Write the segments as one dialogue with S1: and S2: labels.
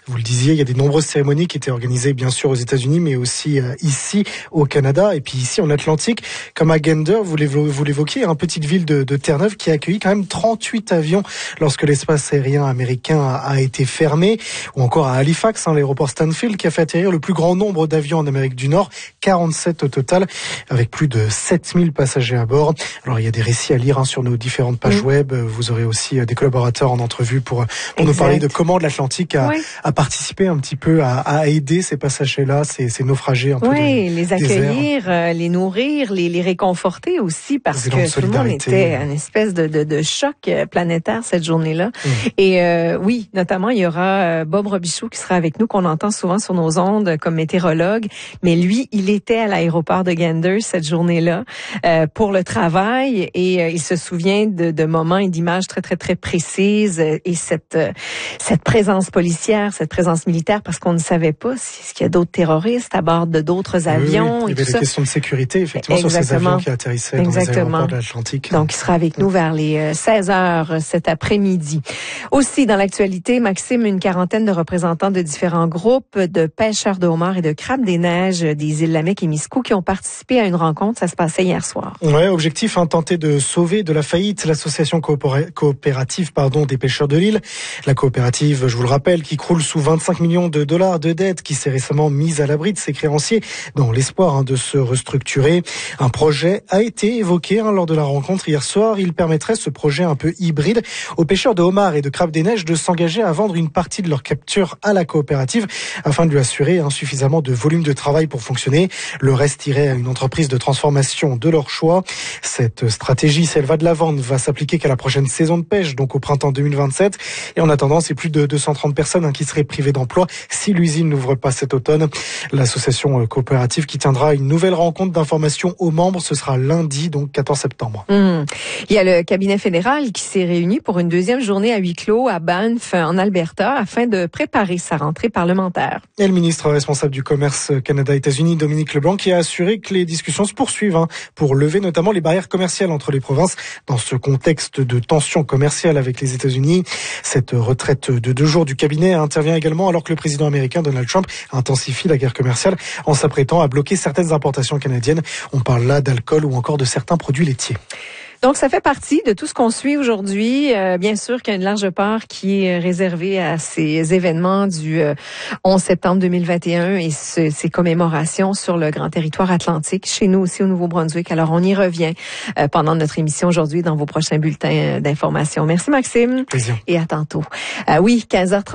S1: Vous le disiez, il y a des nombreuses cérémonies qui étaient organisées bien sûr aux États-Unis, mais aussi ici au Canada et puis ici en Atlantique, comme à Gander, vous l'évoquiez, une petite ville de Terre-Neuve qui a accueilli quand même 38 avions lorsque l'espace aérien américain a été fermé, ou encore à Halifax, l'aéroport Stanfield qui a fait atterrir le plus grand nombre d'avions en Amérique du Nord, 47 au total, avec plus de 7000 passagers à bord. Alors il y a des récits à lire sur nos différentes pages web. Vous aurez aussi des collaborateurs en entrevue pour nous parler de comment l'Atlantique a participé un petit peu à aider ces passagers-là, ces naufragés un peu
S2: les accueillir, les nourrir, les réconforter aussi, parce que tout le monde était une espèce de choc planétaire cette journée-là. Et oui, notamment, il y aura Bob Robichaud qui sera avec nous, qu'on entend souvent sur nos ondes comme météorologue, mais lui, il était à l'aéroport de Gander cette journée-là pour le travail, et il se souvient de moments et d'images très, très, très précises, et cette présence policière, cette présence militaire, parce qu'on ne savait pas s'il y a d'autres terroristes à bord de d'autres avions.
S1: Oui, il y avait des questions de sécurité, effectivement, sur ces avions qui atterrissaient dans les aéroports de l'Atlantique.
S2: Donc, il sera avec nous vers les 16h cet après-midi. Aussi, dans l'actualité, Maxime, une quarantaine de représentants de différents groupes de pêcheurs de homards et de crabes des neiges des îles Lamec et Miscou qui ont participé à une rencontre. Ça se passait hier soir.
S1: Ouais, objectif, tenter de sauver de la faillite l'association coopérative des pêcheurs de l'île. La coopérative, je vous le rappelle, qui croule sous 25 millions de dollars de dettes, qui s'est récemment mise à l'abri de ses créanciers dans l'espoir de se restructurer. Un projet a été évoqué lors de la rencontre hier soir. Il permettrait, ce projet un peu hybride, aux pêcheurs de homards et de crabes des neiges de s'engager à vendre une partie de leur capture à la coopérative afin de lui assurer suffisamment de volume de travail pour fonctionner. Le reste irait à une entreprise de transformation de leur choix. Cette stratégie, si elle va de l'avant, ne va s'appliquer qu'à la prochaine saison de pêche, donc au printemps 2027. Et en attendant, c'est plus de 230 personnes qui seraient privées d'emploi si l'usine n'ouvre pas cet automne. L'association coopérative qui tiendra une nouvelle rencontre d'information aux membres, ce sera lundi, donc 14 septembre.
S2: Il y a le cabinet fédéral qui s'est réuni pour une deuxième journée à huis clos à Banff, en Alberta, afin de préparer sa rentrée parlementaire.
S1: Et le ministre responsable du commerce Canada-États-Unis, Dominique Leblanc, qui a assuré que les discussions se poursuivent pour lever notamment les barrières commerciales entre les provinces dans ce contexte de tension commerciale avec les États-Unis. Cette retraite de 2 jours du cabinet intervient également alors que le président américain Donald Trump intensifie la guerre commerciale en s'apprêtant à bloquer certaines importations canadiennes. On parle là d'alcool ou encore de certains produits laitiers.
S2: Donc, ça fait partie de tout ce qu'on suit aujourd'hui. Bien sûr qu'il y a une large part qui est réservée à ces événements du 11 septembre 2021 et ces commémorations sur le grand territoire atlantique, chez nous aussi au Nouveau-Brunswick. Alors, on y revient pendant notre émission aujourd'hui dans vos prochains bulletins d'information. Merci, Maxime.
S1: Plaisir.
S2: Et à tantôt. Oui,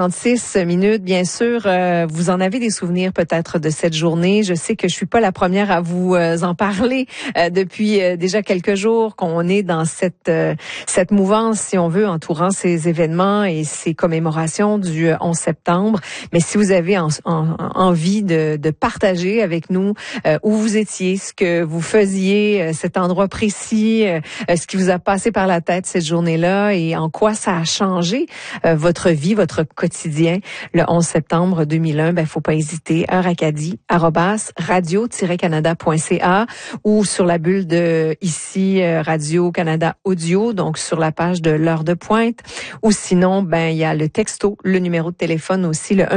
S2: 15h36 bien sûr. Vous en avez des souvenirs peut-être de cette journée. Je sais que je suis pas la première à vous en parler depuis déjà quelques jours, qu'on est dans cette mouvance, si on veut, entourant ces événements et ces commémorations du 11 septembre. Mais si vous avez envie de partager avec nous où vous étiez, ce que vous faisiez, cet endroit précis, ce qui vous a passé par la tête cette journée-là et en quoi ça a changé votre vie, votre quotidien, le 11 septembre 2001, faut pas hésiter. heuracadie@radio-canada.ca ou sur la bulle de ici Radio-Canada Audio, donc sur la page de l'heure de pointe. Ou sinon, il y a le texto, le numéro de téléphone aussi, le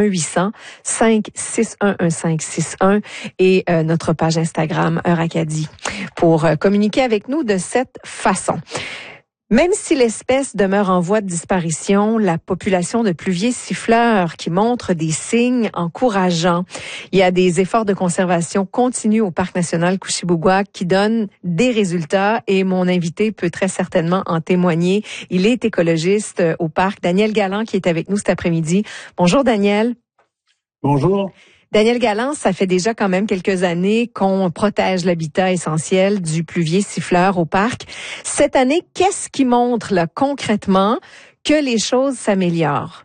S2: 1-800-561-1561 et notre page Instagram Heuracadie pour communiquer avec nous de cette façon. Même si l'espèce demeure en voie de disparition, la population de pluviers siffleurs qui montre des signes encourageants. Il y a des efforts de conservation continus au Parc national Kouchibouguac qui donnent des résultats et mon invité peut très certainement en témoigner. Il est écologiste au parc. Daniel Galland qui est avec nous cet après-midi. Bonjour Daniel.
S3: Bonjour.
S2: Daniel Galland, ça fait déjà quand même quelques années qu'on protège l'habitat essentiel du pluvier siffleur au parc. Cette année, qu'est-ce qui montre là, concrètement que les choses s'améliorent?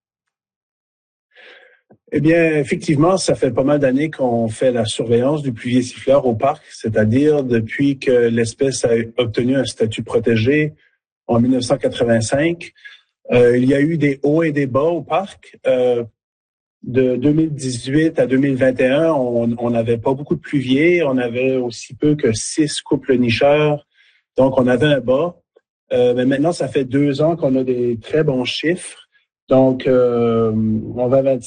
S3: Eh bien, effectivement, ça fait pas mal d'années qu'on fait la surveillance du pluvier siffleur au parc, c'est-à-dire depuis que l'espèce a obtenu un statut protégé en 1985. Il y a eu des hauts et des bas au parc. De 2018 à 2021, on n'avait pas beaucoup de pluviers. On avait aussi peu que 6 couples nicheurs. Donc, on avait un bas. Mais maintenant, ça fait 2 ans qu'on a des très bons chiffres. Donc, on va